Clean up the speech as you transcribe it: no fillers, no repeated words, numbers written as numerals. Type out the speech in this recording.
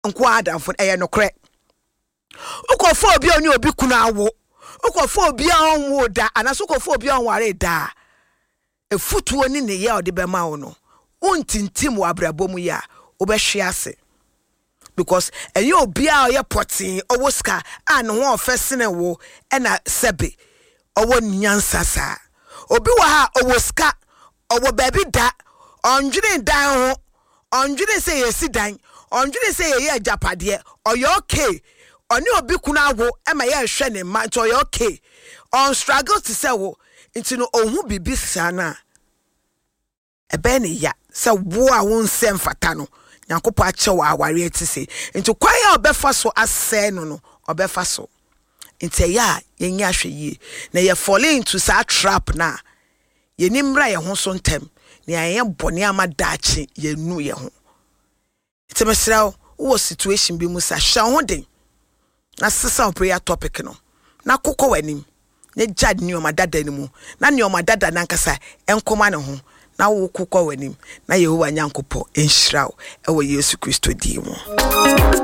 nko adamfo no kre ukofo obi oni obi kunu awo ukofo obi anwo da anaso ukofo obi anware da efutuo ni ne ye ode bema wo no untintim wa abrabom ya obehwe ase because enye obi a ye potin owoska an ho ofesene wo na sebe owo nyansasa obi wa ha owoska owo baby da ondwene dan ho ondwene se yesi dan ondwene se ye ajapade oyo okay oni obi kuna awo ema ye hwe ne ma to oyo okay on struggle to say wo nti no ohun bibi sana ebe ne ya se wo a won se mfata no nyakopo ache wa aware atise nti kwan ya obefa so ase no obefa so nti ya yenya hweye na ye fall into sa trap na ye nimra ye ho so ntem na ye bone amadachi ye nu ye ho nti mesrawo wo situation bi mu sa hwa ho den na sesa prayer topic no na kokko wanim na jad ni o madada ni mu na ni o madada na nkasa enkoma ne ho na wo kokko wanim na Yehowa Nyankopɔ enhyirawo ewo Yesu Kristo di mu